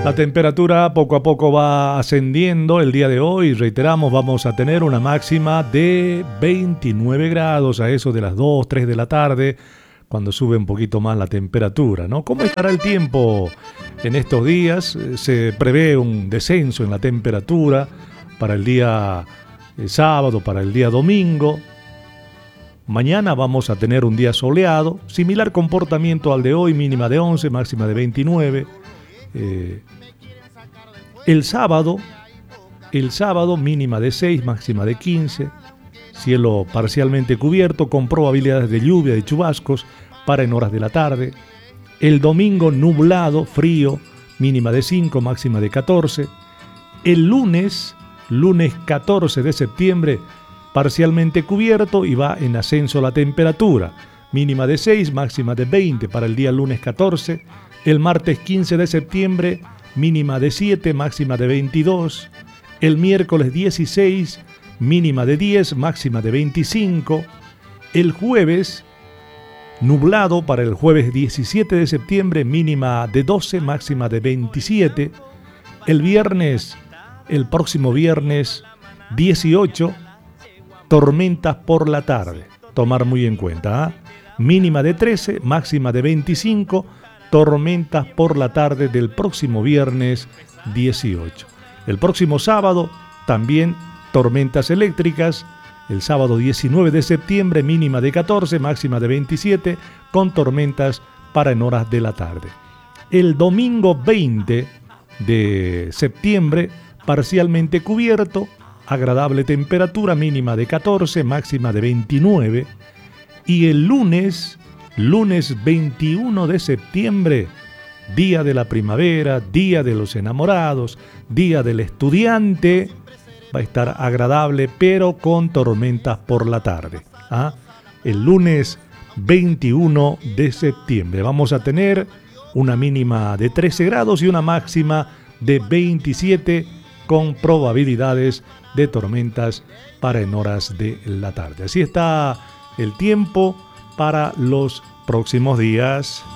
La temperatura poco a poco va ascendiendo el día de hoy. Reiteramos, vamos a tener una máxima de 29 grados a eso de las 2, 3 de la tarde, cuando sube un poquito más la temperatura, ¿no? ¿Cómo estará el tiempo en estos días? Se prevé un descenso en la temperatura para el día sábado, para el día domingo. Mañana vamos a tener un día soleado, similar comportamiento al de hoy, mínima de 11, máxima de 29. El sábado mínima de 6, máxima de 15, cielo parcialmente cubierto con probabilidades de lluvia, de chubascos para en horas de la tarde. El domingo nublado, frío, mínima de 5, máxima de 14. El lunes 14 de septiembre, parcialmente cubierto y va en ascenso la temperatura, mínima de 6, máxima de 20 para el día lunes 14. El martes 15 de septiembre, mínima de 7, máxima de 22. El miércoles 16, mínima de 10, máxima de 25. El jueves, nublado para el jueves 17 de septiembre, mínima de 12, máxima de 27. El próximo viernes 18, tormentas por la tarde. Tomar muy en cuenta, mínima de 13, máxima de 25. Tormentas por la tarde del próximo viernes 18. El próximo sábado también tormentas eléctricas. El sábado 19 de septiembre, mínima de 14, máxima de 27, con tormentas para en horas de la tarde. El domingo 20 de septiembre, parcialmente cubierto, agradable temperatura, mínima de 14, máxima de 29. Y el lunes 21 de septiembre, día de la primavera, día de los enamorados, día del estudiante, va a estar agradable, pero con tormentas por la tarde. El lunes 21 de septiembre vamos a tener una mínima de 13 grados y una máxima de 27 con probabilidades de tormentas para en horas de la tarde. Así está el tiempo para los próximos días.